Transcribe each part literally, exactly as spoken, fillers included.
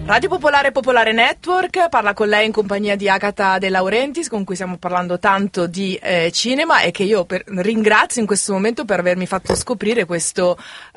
Radio Popolare Popolare Network, parla con lei in compagnia di Agata De Laurentiis, con cui stiamo parlando tanto di eh, cinema, e che io per, ringrazio in questo momento per avermi fatto scoprire questo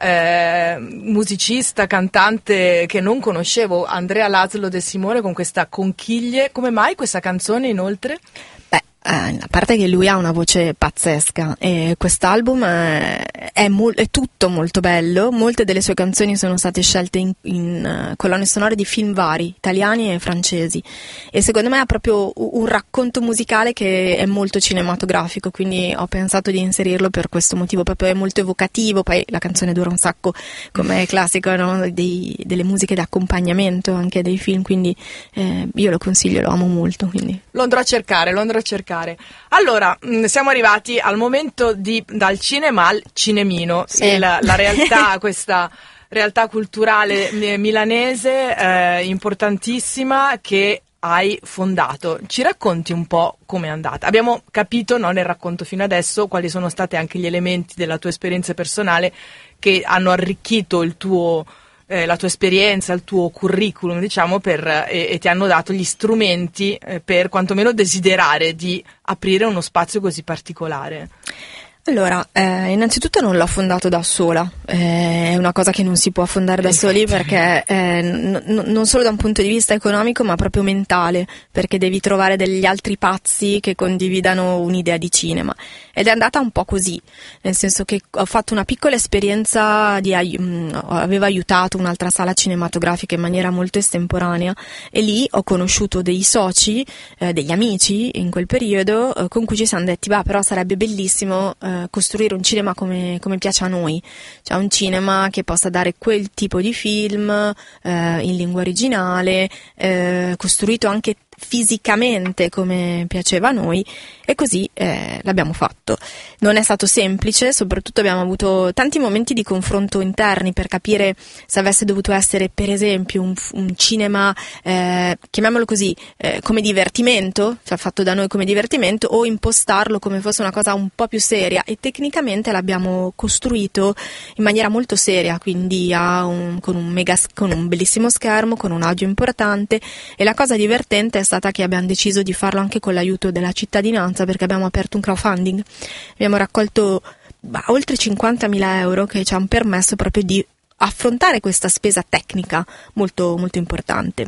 eh, musicista, cantante che non conoscevo, Andrea Laszlo De Simone, con questa Conchiglie. Come mai questa canzone inoltre? Beh, a parte che lui ha una voce pazzesca e quest'album è, è, mo- è tutto molto bello. Molte delle sue canzoni sono state scelte in, in uh, colonne sonore di film vari, italiani e francesi, e secondo me ha proprio un racconto musicale che è molto cinematografico, quindi ho pensato di inserirlo per questo motivo. Proprio è molto evocativo, poi la canzone dura un sacco, come è classico, no? Dei, delle musiche d'accompagnamento anche dei film, quindi eh, io lo consiglio, lo amo molto, quindi. Lo andrò a cercare, lo andrò a cercare. Allora, mh, siamo arrivati al momento di dal cinema al cinemino, sì. il, la realtà, questa realtà culturale milanese eh, importantissima che hai fondato. Ci racconti un po' com'è andata? Abbiamo capito, no, nel racconto fino adesso, quali sono stati anche gli elementi della tua esperienza personale che hanno arricchito il tuo Eh, la tua esperienza, il tuo curriculum, diciamo, per, eh, e ti hanno dato gli strumenti eh, per quantomeno desiderare di aprire uno spazio così particolare. Allora, eh, innanzitutto non l'ho fondato da sola, eh, è una cosa che non si può fondare da soli, perché eh, n- n- non solo da un punto di vista economico ma proprio mentale, perché devi trovare degli altri pazzi che condividano un'idea di cinema, ed è andata un po' così, nel senso che ho fatto una piccola esperienza di ai- mh, avevo aiutato un'altra sala cinematografica in maniera molto estemporanea, e lì ho conosciuto dei soci, eh, degli amici in quel periodo, eh, con cui ci siamo detti, va, però sarebbe bellissimo eh, costruire un cinema come, come piace a noi, cioè un cinema che possa dare quel tipo di film eh, in lingua originale, eh, costruito anche fisicamente come piaceva a noi, e così eh, l'abbiamo fatto. Non è stato semplice, soprattutto abbiamo avuto tanti momenti di confronto interni per capire se avesse dovuto essere, per esempio, un, un cinema, eh, chiamiamolo così, eh, come divertimento, cioè fatto da noi come divertimento, o impostarlo come fosse una cosa un po' più seria, e tecnicamente l'abbiamo costruito in maniera molto seria, quindi a un, con, un mega, con un bellissimo schermo, con un audio importante, e la cosa divertente è stata che abbiamo deciso di farlo anche con l'aiuto della cittadinanza, perché abbiamo aperto un crowdfunding, abbiamo raccolto bah, oltre cinquantamila euro che ci hanno permesso proprio di affrontare questa spesa tecnica molto, molto importante.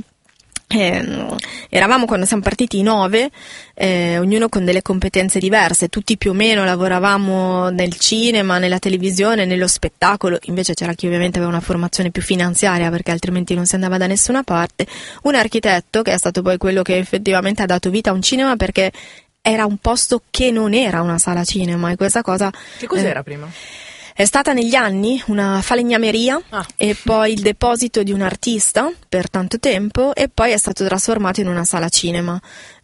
Eh, eravamo, quando siamo partiti, nove, eh, ognuno con delle competenze diverse, tutti più o meno lavoravamo nel cinema, nella televisione, nello spettacolo. Invece c'era chi ovviamente aveva una formazione più finanziaria, perché altrimenti non si andava da nessuna parte, un architetto che è stato poi quello che effettivamente ha dato vita a un cinema, perché era un posto che non era una sala cinema, e questa cosa... Che cos'era eh, prima? È stata negli anni una falegnameria, ah. e poi il deposito di un artista per tanto tempo, e poi è stato trasformato in una sala cinema.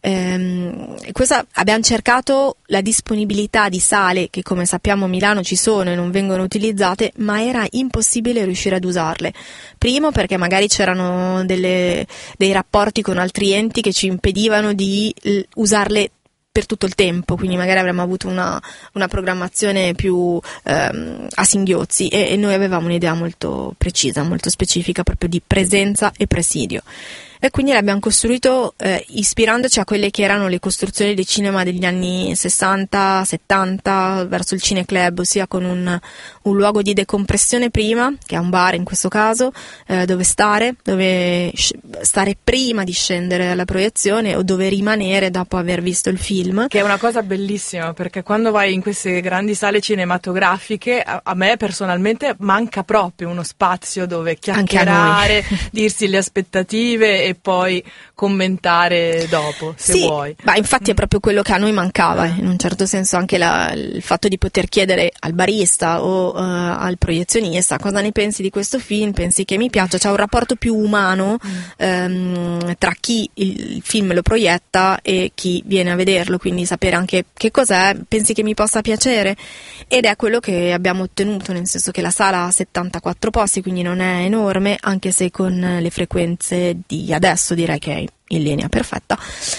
Ehm, questa, abbiamo cercato la disponibilità di sale che, come sappiamo, a Milano ci sono e non vengono utilizzate, ma era impossibile riuscire ad usarle. Primo perché magari c'erano delle, dei rapporti con altri enti che ci impedivano di l- usarle per tutto il tempo, quindi magari avremmo avuto una, una programmazione più ehm, a singhiozzi, e, e noi avevamo un'idea molto precisa, molto specifica, proprio di presenza e presidio. E quindi l'abbiamo costruito eh, ispirandoci a quelle che erano le costruzioni del cinema degli anni sessanta settanta verso il cineclub, ossia con un, un luogo di decompressione prima, che è un bar in questo caso, eh, dove stare, dove stare prima di scendere alla proiezione, o dove rimanere dopo aver visto il film. Che è una cosa bellissima, perché quando vai in queste grandi sale cinematografiche, a, a me personalmente manca proprio uno spazio dove chiacchierare, dirsi le aspettative e poi commentare dopo, se sì, vuoi. Ma infatti è proprio quello che a noi mancava, in un certo senso, anche la, il fatto di poter chiedere al barista o uh, al proiezionista cosa ne pensi di questo film, pensi che mi piaccia, c'è un rapporto più umano mm. um, tra chi il, il film lo proietta e chi viene a vederlo, quindi sapere anche che cos'è, pensi che mi possa piacere, ed è quello che abbiamo ottenuto, nel senso che la sala ha settantaquattro posti, quindi non è enorme, anche se con le frequenze di adesso direi che è in linea perfetta.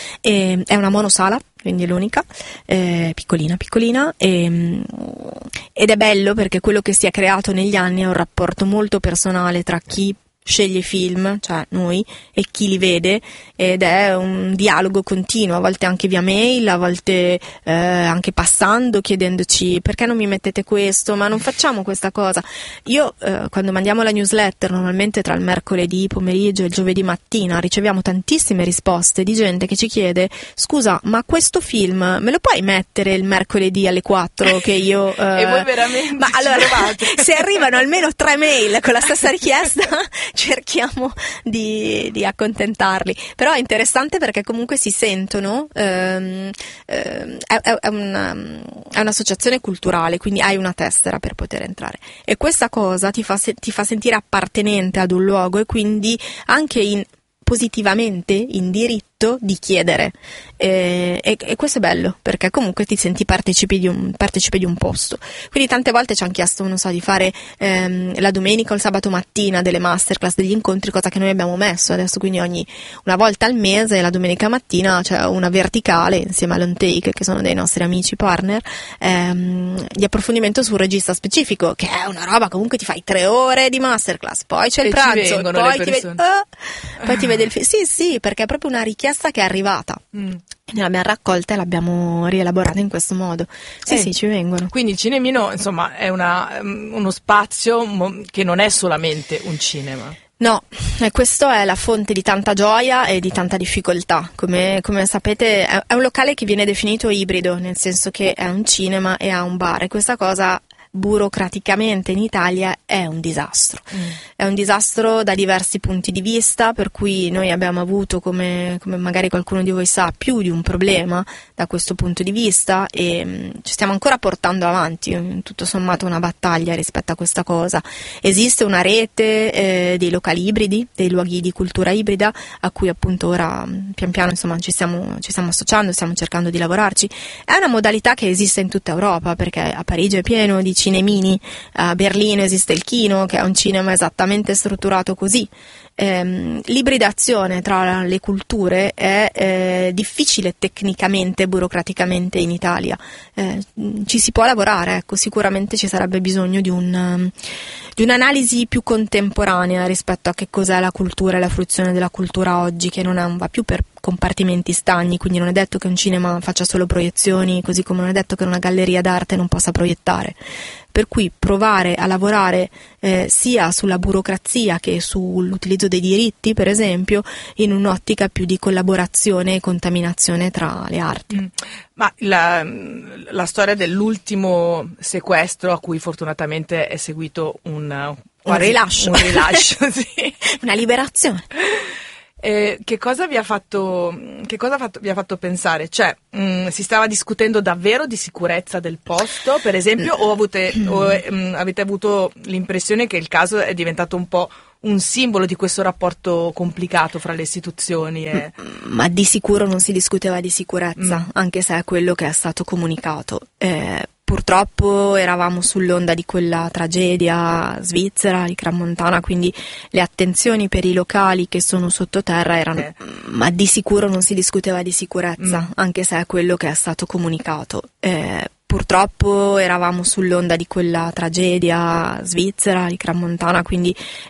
E è una monosala, quindi è l'unica, eh, piccolina piccolina, e, ed è bello perché quello che si è creato negli anni è un rapporto molto personale tra chi sceglie i film, cioè noi, e chi li vede, ed è un dialogo continuo, a volte anche via mail, a volte eh, anche passando, chiedendoci perché non mi mettete questo, ma non facciamo questa cosa. Io eh, quando mandiamo la newsletter, normalmente tra il mercoledì pomeriggio e il giovedì mattina, riceviamo tantissime risposte di gente che ci chiede: scusa, ma questo film me lo puoi mettere il mercoledì alle quattro che io... Eh... E voi veramente ma ci allora, provate? Se arrivano almeno tre mail con la stessa richiesta cerchiamo di, di accontentarli, però è interessante perché comunque si sentono, ehm, ehm, è, è, una, è un'associazione culturale, quindi hai una tessera per poter entrare, e questa cosa ti fa, ti fa sentire appartenente ad un luogo, e quindi anche in, positivamente in diritto di chiedere, e, e, e questo è bello perché comunque ti senti partecipi di un, partecipe di un posto. Quindi tante volte ci hanno chiesto, non so, di fare ehm, la domenica o il sabato mattina delle masterclass, degli incontri, cosa che noi abbiamo messo adesso, quindi ogni una volta al mese la domenica mattina c'è una verticale insieme all'On Take, che sono dei nostri amici partner, ehm, di approfondimento su un regista specifico, che è una roba, comunque ti fai tre ore di masterclass, poi c'è il e pranzo, poi ti, vedi, uh, poi ti vede il film. Sì, sì, perché è proprio una richiesta che è arrivata. Mm. Noi l'abbiamo raccolta e l'abbiamo rielaborata in questo modo. Sì, eh, sì, ci vengono. Quindi il Cinemino, insomma, è una, uno spazio che non è solamente un cinema. No, e questo è la fonte di tanta gioia e di tanta difficoltà. Come, come sapete, è, è un locale che viene definito ibrido, nel senso che è un cinema e ha un bar, e questa cosa burocraticamente in Italia è un disastro. Mm. È un disastro da diversi punti di vista, per cui noi abbiamo avuto, come, come magari qualcuno di voi sa, più di un problema da questo punto di vista, e mh, ci stiamo ancora portando avanti, tutto sommato una battaglia rispetto a questa cosa. Esiste una rete eh, dei locali ibridi, dei luoghi di cultura ibrida, a cui appunto ora pian piano insomma ci stiamo, ci stiamo associando, stiamo cercando di lavorarci. È una modalità che esiste in tutta Europa, perché a Parigi è pieno di cinemini, a Berlino esiste il Kino, che è un cinema esattamente strutturato così. Ehm, l'ibridazione tra le culture è eh, difficile tecnicamente, burocraticamente in Italia. Eh, ci si può lavorare, ecco, sicuramente ci sarebbe bisogno di un um, di un'analisi più contemporanea rispetto a che cos'è la cultura e la fruizione della cultura oggi, che non, è, non va più per compartimenti stagni, quindi non è detto che un cinema faccia solo proiezioni, così come non è detto che una galleria d'arte non possa proiettare. Per cui provare a lavorare eh, sia sulla burocrazia che sull'utilizzo dei diritti, per esempio, in un'ottica più di collaborazione e contaminazione tra le arti. Mm. Ma la, la storia dell'ultimo sequestro, a cui fortunatamente è seguito un, un rilascio, un rilascio sì. Una liberazione. Eh, che cosa vi ha fatto, che cosa ha fatto, vi ha fatto pensare? Cioè, mh, si stava discutendo davvero di sicurezza del posto, per esempio, o, avute, o mh, avete avuto l'impressione che il caso è diventato un po' un simbolo di questo rapporto complicato fra le istituzioni? E... Ma di sicuro non si discuteva di sicurezza, mm. anche se è quello che è stato comunicato. Eh, Purtroppo eravamo sull'onda di quella tragedia svizzera di Crans-Montana, quindi le attenzioni per i locali che sono sottoterra erano, eh. ma di sicuro non si discuteva di sicurezza, mm. anche se è quello che è stato comunicato. Eh, Purtroppo eravamo sull'onda di quella tragedia svizzera di Crans-Montana, quindi